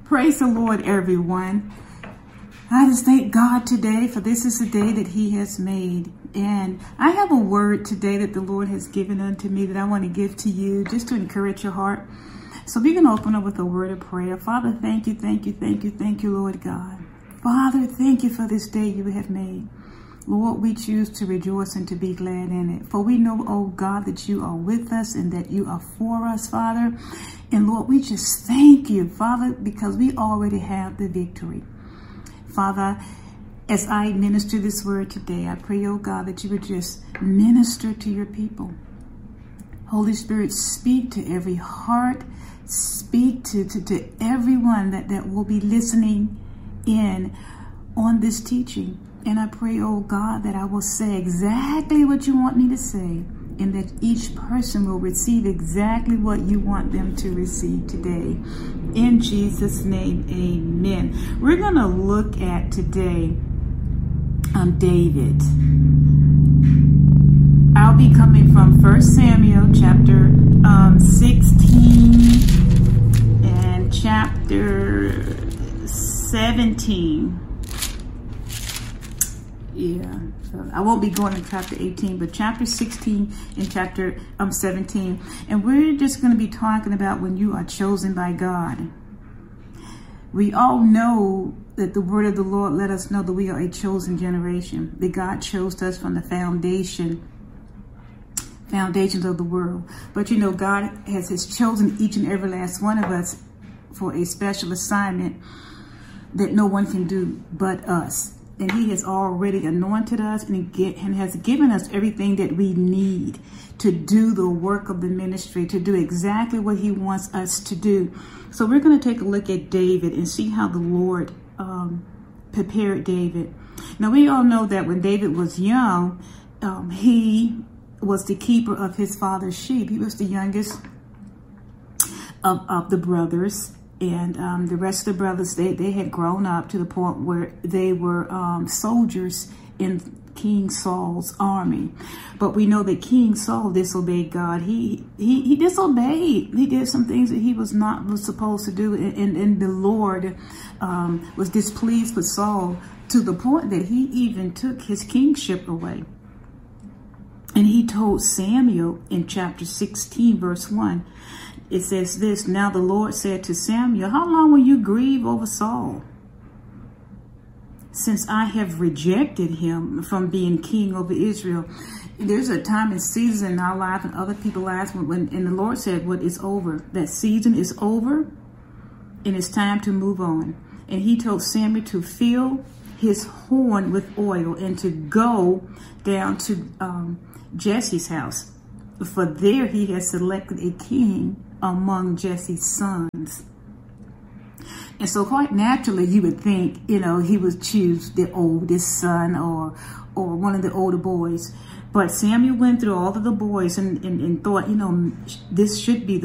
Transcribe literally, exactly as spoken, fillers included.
Praise the Lord, everyone. I just thank God today, for this is the day that he has made. And I have a word today that the Lord has given unto me that I want to give to you just to encourage your heart. So we're going to open up with a word of prayer. Father, thank you, thank you, thank you, thank you, Lord God. Father, thank you for this day you have made. Lord, we choose to rejoice and to be glad in it. For we know, oh God, that you are with us and that you are for us, Father. And Lord, we just thank you, Father, because we already have the victory. Father, as I minister this word today, I pray, oh God, that you would just minister to your people. Holy Spirit, speak to every heart, speak to, to, to everyone that, that will be listening in on this teaching. And I pray, oh God, that I will say exactly what you want me to say, and that each person will receive exactly what you want them to receive today. In Jesus' name, amen. We're going to look at today um, David. I'll be coming from First Samuel chapter um, sixteen and chapter seventeen. Yeah, so I won't be going to chapter eighteen, but chapter sixteen and chapter um, seventeen. And we're just going to be talking about when you are chosen by God. We all know that the word of the Lord let us know that we are a chosen generation, that God chose us from the foundation, foundations of the world. But you know, God has, has chosen each and every last one of us for a special assignment that no one can do but us. And he has already anointed us and, get, and has given us everything that we need to do the work of the ministry, to do exactly what he wants us to do. So we're going to take a look at David and see how the Lord um, prepared David. Now, we all know that when David was young, um, he was the keeper of his father's sheep. He was the youngest of, of the brothers. And um, the rest of the brothers, they, they had grown up to the point where they were um, soldiers in King Saul's army. But we know that King Saul disobeyed God. He he, he disobeyed. He did some things that he was not was supposed to do. And, and, and the Lord um, was displeased with Saul to the point that he even took his kingship away. And he told Samuel in chapter sixteen, verse one, it says this, "Now the Lord said to Samuel, how long will you grieve over Saul? Since I have rejected him from being king over Israel." There's a time and season in our life and other people's lives when, when and the Lord said, "What is over? That season is over, and it's time to move on." And he told Samuel to fill his horn with oil and to go down to um, Jesse's house. For there he has selected a king among Jesse's sons. And so quite naturally, you would think, you know, he would choose the oldest son or or one of the older boys. But Samuel went through all of the boys and, and, and thought, you know, this should be the